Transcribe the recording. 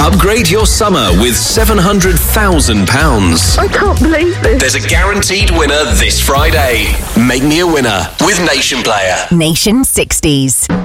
Upgrade your summer with £700,000. I can't believe this. There's a guaranteed winner this Friday. Make me a winner with Nation Player. Nation 60s.